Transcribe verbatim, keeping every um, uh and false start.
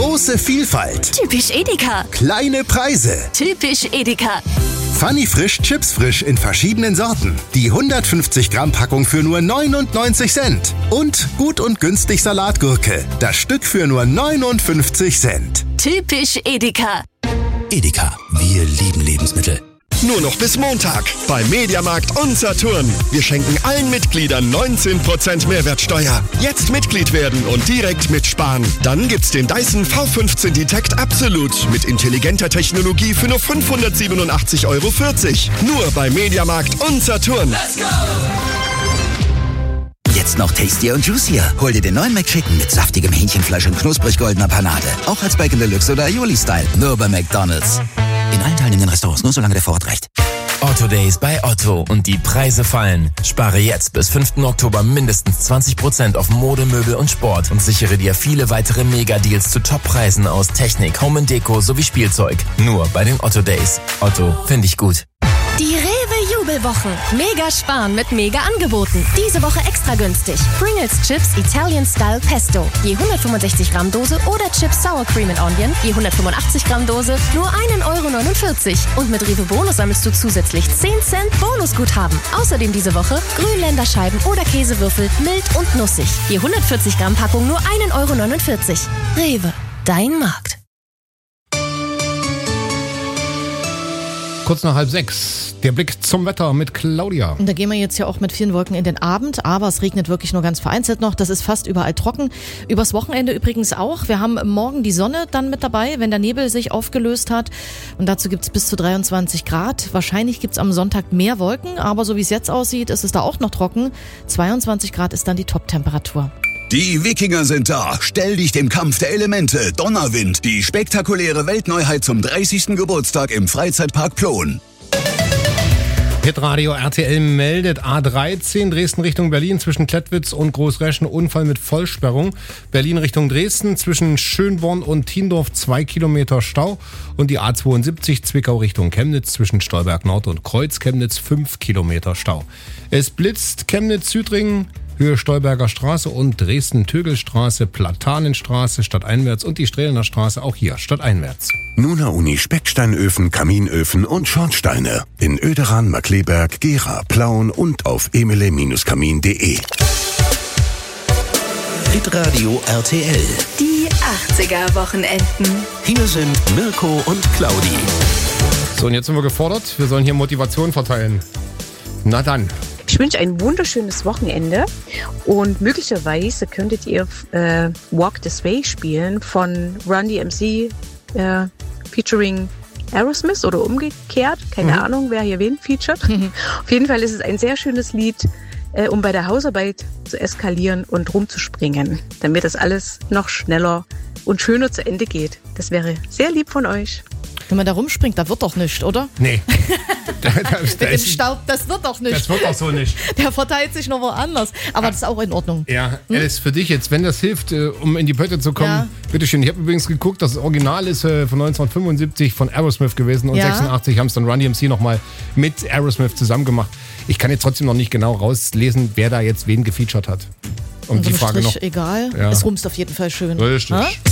Große Vielfalt. Typisch Edeka. Kleine Preise. Typisch Edeka. Funny Frisch Chips Frisch in verschiedenen Sorten. Die hundertfünfzig Gramm Packung für nur neunundneunzig Cent. Und gut und günstig Salatgurke. Das Stück für nur neunundfünfzig Cent. Typisch Edeka. Edeka, wir lieben Lebensmittel. Nur noch bis Montag bei Mediamarkt und Saturn. Wir schenken allen Mitgliedern neunzehn Prozent Mehrwertsteuer. Jetzt Mitglied werden und direkt mitsparen. Dann gibt's den Dyson V fünfzehn Detect Absolute mit intelligenter Technologie für nur fünfhundertsiebenundachtzig Euro vierzig. Nur bei Mediamarkt und Saturn. Let's go! Jetzt noch tastier und juicier. Hol dir den neuen McChicken mit saftigem Hähnchenfleisch und knusprig goldener Panade. Auch als Bacon Deluxe oder Aioli-Style. Nur bei McDonald's. In allen teilnehmenden Restaurants, nur solange der Vorrat reicht. Otto Days bei Otto und die Preise fallen. Spare jetzt bis fünften Oktober mindestens zwanzig Prozent auf Mode, Möbel und Sport und sichere dir viele weitere Mega-Deals zu Top-Preisen aus Technik, Home and Deko sowie Spielzeug. Nur bei den Otto Days. Otto, finde ich gut. Die Rewe-Jubelwochen. Mega sparen mit Mega-Angeboten. Diese Woche extra günstig. Pringles Chips Italian Style Pesto. Je hundertfünfundsechzig Gramm Dose oder Chips Sour Cream and Onion. Je hundertfünfundachtzig Gramm Dose. Nur einen Euro neunundvierzig. Und mit Rewe Bonus sammelst du zusätzlich zehn Cent Bonusguthaben. Außerdem diese Woche Grünländerscheiben oder Käsewürfel. Mild und nussig. Je hundertvierzig Gramm Packung nur einen Euro neunundvierzig. Rewe. Dein Markt. Kurz nach halb sechs, der Blick zum Wetter mit Claudia. Und da gehen wir jetzt ja auch mit vielen Wolken in den Abend, aber es regnet wirklich nur ganz vereinzelt noch. Das ist fast überall trocken. Übers Wochenende übrigens auch. Wir haben morgen die Sonne dann mit dabei, wenn der Nebel sich aufgelöst hat. Und dazu gibt es bis zu dreiundzwanzig Grad. Wahrscheinlich gibt es am Sonntag mehr Wolken, aber so wie es jetzt aussieht, ist es da auch noch trocken. zweiundzwanzig Grad ist dann die Top-Temperatur. Die Wikinger sind da. Stell dich dem Kampf der Elemente. Donnerwind. Die spektakuläre Weltneuheit zum dreißigsten Geburtstag im Freizeitpark Plon. Hitradio R T L meldet A dreizehn Dresden Richtung Berlin zwischen Klettwitz und Großreschen Unfall mit Vollsperrung. Berlin Richtung Dresden zwischen Schönborn und Tiendorf zwei Kilometer Stau. Und die A zweiundsiebzig Zwickau Richtung Chemnitz zwischen Stolberg Nord und Kreuz Chemnitz fünf Kilometer Stau. Es blitzt Chemnitz-Südringen, Höhe Stolberger Straße und Dresden-Tögelstraße, Platanenstraße stadteinwärts und die Strehlener Straße auch hier stadteinwärts. Nuna Uni Specksteinöfen, Kaminöfen und Schornsteine in Oederan, Markleberg, Gera, Plauen und auf emile Bindestrich kamin punkt de. Hitradio R T L. Die achtziger Wochenenden. Hier sind Mirko und Claudi. So, und jetzt sind wir gefordert. Wir sollen hier Motivation verteilen. Na dann. Ich wünsche ein wunderschönes Wochenende und möglicherweise könntet ihr äh, Walk This Way spielen von Run D M C äh, featuring Aerosmith oder umgekehrt. Keine mhm. Ahnung, wer hier wen featured. Mhm. Auf jeden Fall ist es ein sehr schönes Lied, äh, um bei der Hausarbeit zu eskalieren und rumzuspringen, damit das alles noch schneller und schöner zu Ende geht. Das wäre sehr lieb von euch. Wenn man da rumspringt, da wird doch nichts, oder? Nee. Da, da, da Mit dem Staub, das wird doch nicht. Das wird doch so nicht. Der verteilt sich noch woanders. Aber ah, das ist auch in Ordnung. Ja, hm? Alice, für dich jetzt, wenn das hilft, äh, um in die Pötte zu kommen, ja. Bitteschön. Ich habe übrigens geguckt, das Original ist äh, von neunzehnhundertfünfundsiebzig von Aerosmith gewesen und ja. sechsundachtzig haben es dann Run D M C nochmal mit Aerosmith zusammen gemacht. Ich kann jetzt trotzdem noch nicht genau rauslesen, wer da jetzt wen gefeatured hat. Um die Frage Strich noch. Egal. Ja. Es rumst auf jeden Fall schön. Richtig. Ha?